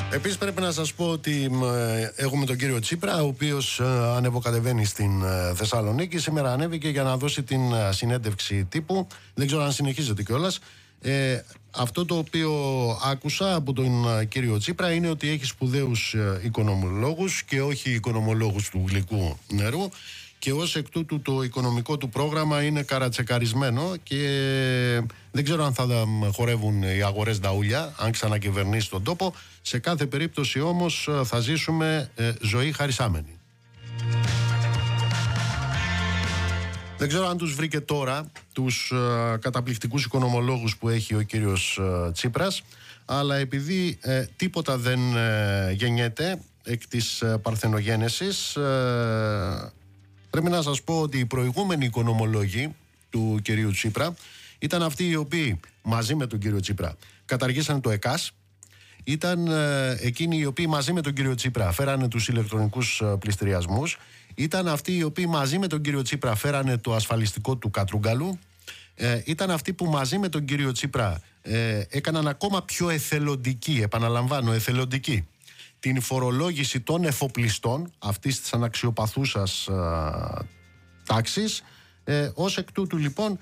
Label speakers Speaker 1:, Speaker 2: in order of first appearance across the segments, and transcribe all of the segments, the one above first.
Speaker 1: Επίσης πρέπει να σας πω ότι έχουμε τον κύριο Τσίπρα, ο οποίος ανεβοκατεβαίνει στην Θεσσαλονίκη. Σήμερα ανέβηκε για να δώσει την συνέντευξη τύπου. Δεν ξέρω αν συνεχίζεται κιόλας. Αυτό το οποίο άκουσα από τον κύριο Τσίπρα είναι ότι έχει σπουδαίους οικονομολόγους και όχι οικονομολόγους του γλυκού νερού, και ως εκ τούτου το οικονομικό του πρόγραμμα είναι καρατσεκαρισμένο και δεν ξέρω αν θα χορεύουν οι αγορές νταούλια αν ξανακυβερνήσει τον τόπο. Σε κάθε περίπτωση όμως θα ζήσουμε ζωή χαρισάμενη. Δεν ξέρω αν τους βρήκε τώρα τους καταπληκτικούς οικονομολόγους που έχει ο κύριος Τσίπρας, αλλά επειδή τίποτα δεν γεννιέται εκ της παρθενογένεσης, πρέπει να σας πω ότι οι προηγούμενοι οικονομολόγοι του κυρίου Τσίπρα ήταν αυτοί οι οποίοι μαζί με τον κύριο Τσίπρα καταργήσαν το ΕΚΑΣ, ήταν εκείνοι οι οποίοι μαζί με τον κύριο Τσίπρα φέρανε τους ηλεκτρονικούς πληστηριασμούς, ήταν αυτοί οι οποίοι μαζί με τον κύριο Τσίπρα φέρανε το ασφαλιστικό του Κατρούγκαλου, ήταν αυτοί που μαζί με τον κύριο Τσίπρα έκαναν ακόμα πιο εθελοντική, επαναλαμβάνω εθελοντική, την φορολόγηση των εφοπλιστών αυτής της αναξιοπαθούσας τάξης. Ως εκ τούτου λοιπόν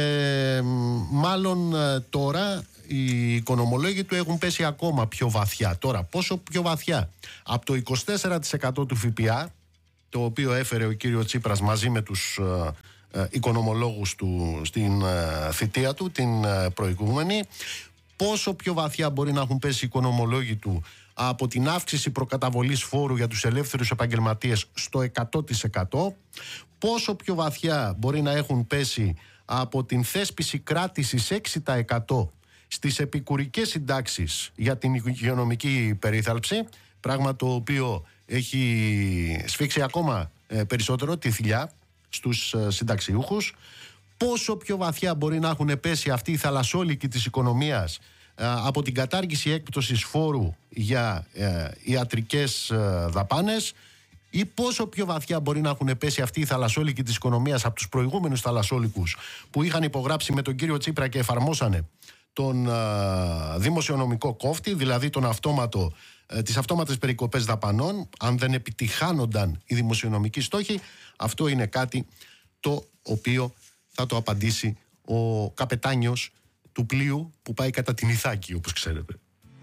Speaker 1: μάλλον τώρα οι οικονομολόγοι του έχουν πέσει ακόμα πιο βαθιά. Τώρα πόσο πιο βαθιά? Από το 24% του ΦΠΑ, το οποίο έφερε ο κύριο Τσίπρας μαζί με τους οικονομολόγους του στην θητεία του την προηγούμενη, πόσο πιο βαθιά μπορεί να έχουν πέσει οι οικονομολόγοι του από την αύξηση προκαταβολής φόρου για τους ελεύθερους επαγγελματίες στο 100%, πόσο πιο βαθιά μπορεί να έχουν πέσει από την θέσπιση κράτησης 6% στις επικουρικές συντάξεις για την υγειονομική περίθαλψη, πράγμα το οποίο έχει σφίξει ακόμα περισσότερο τη θηλιά στους συνταξιούχους, πόσο πιο βαθιά μπορεί να έχουν πέσει αυτοί οι θαλασσόλικοι της οικονομίας από την κατάργηση έκπτωσης φόρου για ιατρικές δαπάνες, ή πόσο πιο βαθιά μπορεί να έχουν πέσει αυτοί οι θαλασσόλικοι της οικονομίας από τους προηγούμενους θαλασσόλικους που είχαν υπογράψει με τον κύριο Τσίπρα και εφαρμόσανε τον δημοσιονομικό κόφτη, δηλαδή τον τις αυτόματες περικοπές δαπανών, αν δεν επιτυχάνονταν οι δημοσιονομικοί στόχοι. Αυτό είναι κάτι το οποίο θα το απαντήσει ο καπετάνιος του πλοίου που πάει κατά την Ιθάκη, όπως ξέρετε.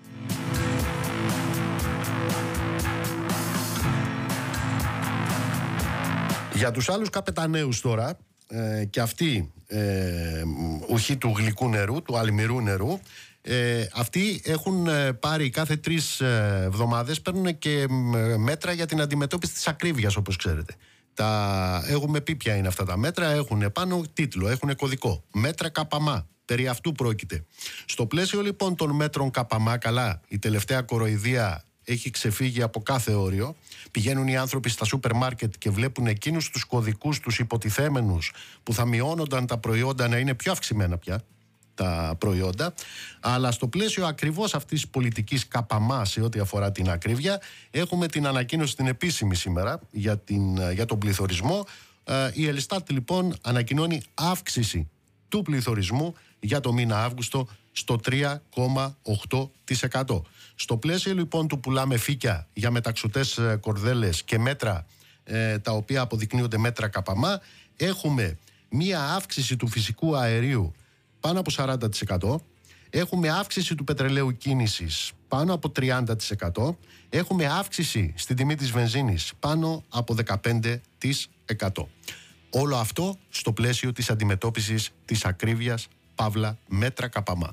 Speaker 1: Για τους άλλους καπεταναίους τώρα, και αυτοί ουχή του γλυκού νερού, του αλμυρού νερού, αυτοί έχουν πάρει κάθε 3 εβδομάδες, παίρνουν και μέτρα για την αντιμετώπιση της ακρίβειας, όπως ξέρετε. Έχουμε πει ποια είναι αυτά τα μέτρα, έχουν πάνω τίτλο, έχουν κωδικό. Μέτρα ΚΑΠΑΜΑ. Περί αυτού πρόκειται. Στο πλαίσιο λοιπόν των μέτρων ΚΑΠΑΜΑ, καλά, η τελευταία κοροϊδία έχει ξεφύγει από κάθε όριο. Πηγαίνουν οι άνθρωποι στα σούπερ μάρκετ και βλέπουν εκείνους τους κωδικούς, τους υποτιθέμενους, που θα μειώνονταν τα προϊόντα να είναι πιο αυξημένα πια τα προϊόντα. Αλλά στο πλαίσιο ακριβώς αυτής της πολιτικής ΚΑΠΑΜΑ σε ό,τι αφορά την ακρίβεια, έχουμε την ανακοίνωση την επίσημη σήμερα για τον πληθωρισμό. Η Ελστάτ λοιπόν ανακοινώνει αύξηση του πληθωρισμού για το μήνα Αύγουστο στο 3,8%. Στο πλαίσιο λοιπόν του πουλάμε φύκια για μεταξωτές κορδέλες και μέτρα τα οποία αποδεικνύονται μέτρα ΚΑΠΑΜΑ, έχουμε μία αύξηση του φυσικού αερίου πάνω από 40%, έχουμε αύξηση του πετρελαίου κίνησης πάνω από 30%, έχουμε αύξηση στην τιμή της βενζίνης πάνω από 15%. Όλο αυτό στο πλαίσιο της αντιμετώπισης της ακρίβειας, παύλα μέτρα ΚΑΠΑΜΑ.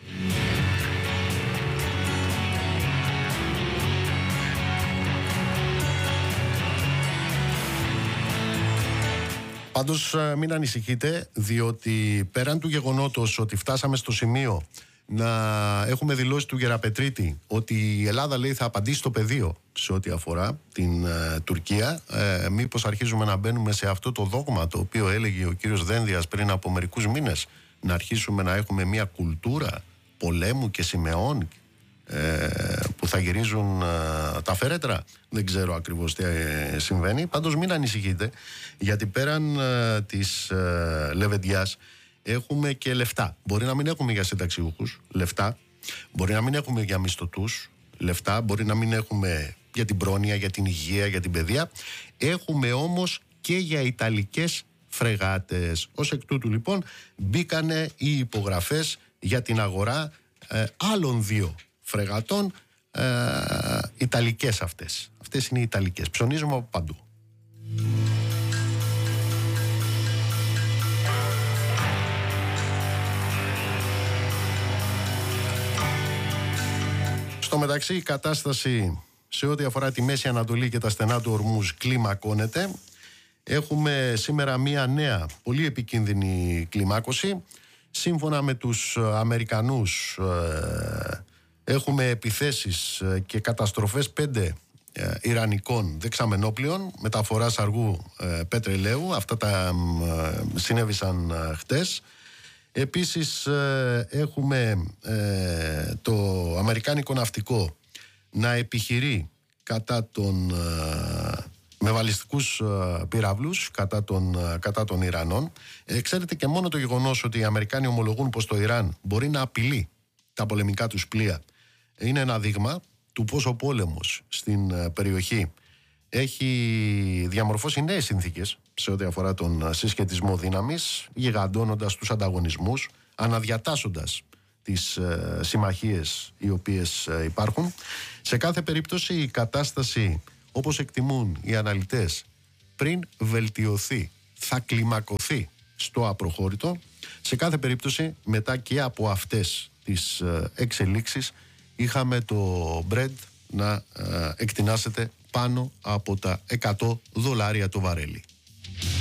Speaker 1: Πάντως μην ανησυχείτε, διότι πέραν του γεγονότος ότι φτάσαμε στο σημείο να έχουμε δηλώσει του Γεραπετρίτη ότι η Ελλάδα, λέει, θα απαντήσει στο πεδίο σε ό,τι αφορά την Τουρκία, μήπως αρχίζουμε να μπαίνουμε σε αυτό το δόγμα το οποίο έλεγε ο κύριος Δένδιας πριν από μερικούς μήνες, να αρχίσουμε να έχουμε μια κουλτούρα πολέμου και σημεών που θα γυρίζουν τα φέρετρα. Δεν ξέρω ακριβώς τι συμβαίνει. Πάντως μην ανησυχείτε, γιατί πέραν της λεβεντιάς έχουμε και λεφτά. Μπορεί να μην έχουμε για συνταξιούχους λεφτά, μπορεί να μην έχουμε για μισθωτούς λεφτά, μπορεί να μην έχουμε για την πρόνοια, για την υγεία, για την παιδεία. Έχουμε όμως και για ιταλικές φρεγάτες. Ως εκ τούτου λοιπόν μπήκανε οι υπογραφές για την αγορά άλλων 2 φρεγατών, ιταλικές αυτές. Αυτές είναι οι ιταλικές. Ψωνίζουμε από παντού. Στο μεταξύ η κατάσταση σε ό,τι αφορά τη Μέση Ανατολή και τα στενά του Ορμούζ κλιμακώνεται. Έχουμε σήμερα μία νέα πολύ επικίνδυνη κλιμάκωση. Σύμφωνα με τους Αμερικανούς έχουμε επιθέσεις και καταστροφές 5 Ιρανικών δεξαμενόπλων μεταφοράς αργού πετρελαίου. Αυτά τα συνέβησαν χτες. Επίσης έχουμε το αμερικάνικο ναυτικό να επιχειρεί κατά με βαλιστικούς πυράβλους κατά των Ιρανών. Ξέρετε, και μόνο το γεγονός ότι οι Αμερικάνοι ομολογούν πως το Ιράν μπορεί να απειλεί τα πολεμικά τους πλοία είναι ένα δείγμα του πως ο πόλεμος στην περιοχή έχει διαμορφώσει νέες συνθήκες σε ό,τι αφορά τον συσχετισμό δύναμης, γιγαντώνοντας τους ανταγωνισμούς, αναδιατάσσοντας τις συμμαχίες οι οποίες υπάρχουν. Σε κάθε περίπτωση η κατάσταση, όπως εκτιμούν οι αναλυτές, πριν βελτιωθεί, θα κλιμακωθεί στο απροχώρητο. Σε κάθε περίπτωση, μετά και από αυτές τις εξελίξεις, είχαμε το Brent να εκτινάσεται πάνω από τα $100 το βαρέλι.